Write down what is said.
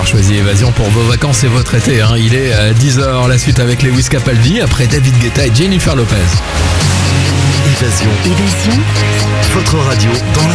d'avoir choisi Évasion pour vos vacances et votre été. Il est 10h, la suite avec Lewis Capaldi, après David Guetta et Jennifer Lopez. Évasion. Votre radio dans la